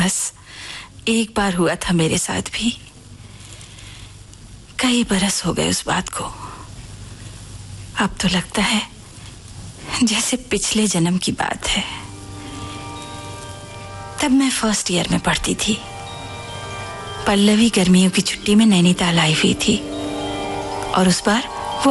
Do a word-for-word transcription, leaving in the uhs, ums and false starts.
बस एक बार हुआ था मेरे साथ भी। कई बरस हो गए उस बात को। अब तो लगता है जैसे पिछले जन्म की बात है। तब मैं फर्स्ट ईयर में पढ़ती थी। पल्लवी गर्मियों की छुट्टी में नैनीताल आई हुई थी और उस बार